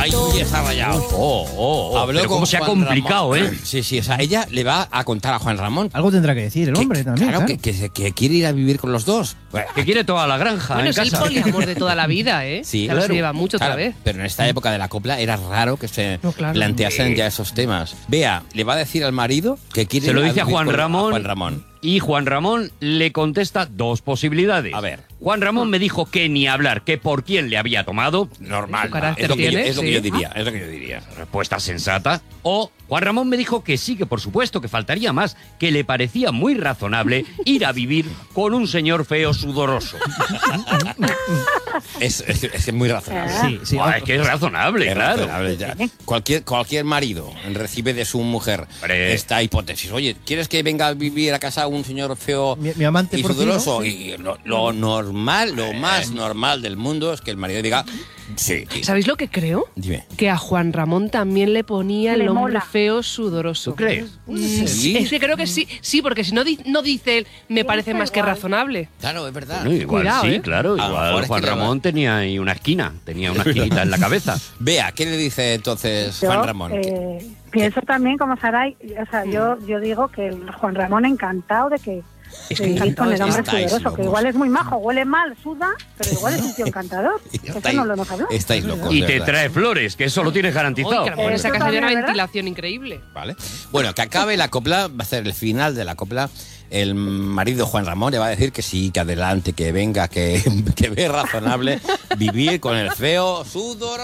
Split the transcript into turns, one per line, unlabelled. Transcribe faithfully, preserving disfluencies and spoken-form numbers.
Ay, está rayado.
Oh, oh, oh.
Habló
Pero
con
cómo se ha
Juan
complicado,
Ramón.
¿eh?
Sí, sí, o sea, ella le va a contar a Juan Ramón.
Algo tendrá que decir el
que-
hombre también,
Claro,
claro.
Que, que, que quiere ir a vivir con los dos. Bueno,
Que quiere toda la granja
Bueno,
en
es el
casa.
poliamor de toda la vida, ¿eh?
Sí,
Claro,
claro.
se lleva mucho
Claro,
otra vez.
Pero en esta época de la copla era raro que se
No, claro.
planteasen ya esos temas. Vea, le va a decir al marido que quiere
Se lo
ir
dice a
vivir
Juan
con-
Ramón.
Juan Ramón.
Y Juan Ramón le contesta dos posibilidades.
A ver.
Juan Ramón me dijo que ni hablar, que por quién le había tomado.
Normal.
Su carácter
Es lo que yo,
tiene,
es lo que
sí.
yo diría. Es lo que yo diría.
Respuesta sensata. O Juan Ramón me dijo que sí, que por supuesto, que faltaría más, que le parecía muy razonable ir a vivir con un señor feo sudoroso.
Es, es, es muy razonable.
Sí, sí.
Buah, es que es razonable,
Es
claro.
razonable, ya. Cualquier, cualquier marido recibe de su mujer
Hombre.
esta hipótesis. Oye, ¿quieres que venga a vivir a casa un señor feo
Mi- mi amante
y
porcino?
sudoroso? Y lo, lo normal, lo más normal del mundo es que el marido diga sí.
¿Sabéis lo que creo?
Dime.
Que a Juan Ramón también le ponía
Le
el hombre
mola.
feo sudoroso.
¿Tú crees?
Mm,
Sí.
Es que creo que sí, sí, porque si no, di- no dice él, me parece más que
igual.
razonable.
Claro, es verdad.
Bueno, igual
Cuidado,
sí,
¿eh?
claro.
A lo
Igual
mejor es
Juan
que le va-
Ramón tenía ahí una esquina, tenía una esquinita en la cabeza.
Vea, ¿qué le dice entonces
Yo,
Juan Ramón?
eh, pienso también como Saray, o sea, yo, yo digo que el Juan Ramón encantado de que
Es
de
que
vivir
encantado
con el hombre
estáis
sudoroso, que
locos.
igual es muy majo, huele mal, suda, pero igual es un tío encantador. Eso
Estáis-
no lo hemos hablado.
Estáis locos.
Y
de
te
verdad.
trae flores, que eso lo tienes garantizado.
Uy, que a lo mejor
Eso
esa casa tiene
también,
una
¿verdad?
ventilación increíble.
Vale. Bueno, que acabe la copla, va a ser el final de la copla. El marido Juan Ramón le va a decir que sí, que adelante, que venga, que, que ve razonable vivir con el feo sudor.